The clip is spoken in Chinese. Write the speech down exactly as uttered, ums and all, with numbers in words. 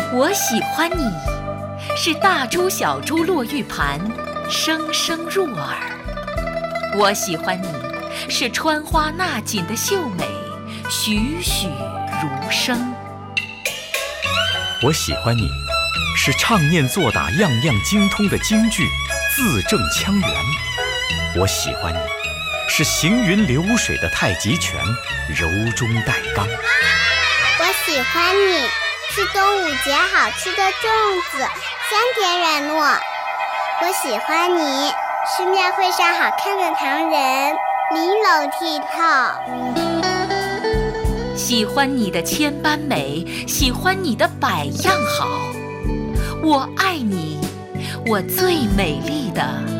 我喜欢你，是大珠小珠落玉盘，声声入耳。我喜欢你，是穿花纳锦的秀美，栩栩如生。 我喜欢你，是唱念做打样样精通的京剧，字正腔圆。我喜欢你，是行云流水的太极拳，柔中带刚。 我喜欢你，是端午节好吃的粽子，香甜软糯。我喜欢你，是庙会上好看的唐人，玲珑剔透。 喜欢你的千般美，喜欢你的百样好。我爱你，我最美丽的